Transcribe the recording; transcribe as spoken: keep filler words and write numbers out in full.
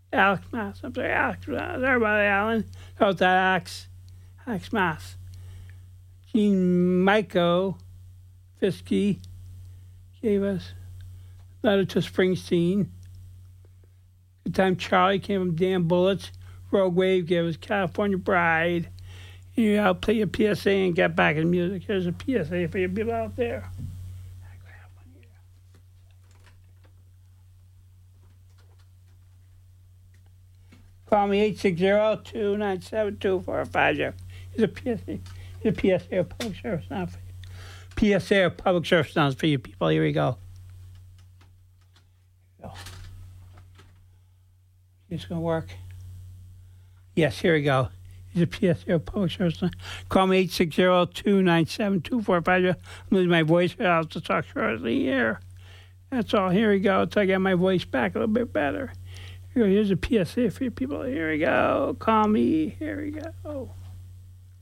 Alex Mass. I'm sorry, Alex Mass. Sorry about it, Alan. Sorry about that, Alex. Alex Mass. Gene Michael Fiske gave us Letter to Springsteen. Good Time Charlie came from Dan Bullets. Rogue Wave gave us California Bride. And I'll play your P S A and get back in music. Here's a P S A for you people out there. Call me eight six zero, two nine seven, two four five zero. Here's a P S A. Here's a P S A of public service announcement for you. P S A of public service announcement for you people. Here we go. Here we go. It's going to work. Yes, here we go. Here's a P S A of public service announcement. Call me eight six zero, two nine seven, two four five zero. I'm losing my voice. I'll have to talk shortly here. That's all. Here we go. Until I get my voice back a little bit better. Here's a P S A for you people. Here we go. Call me. Here we go.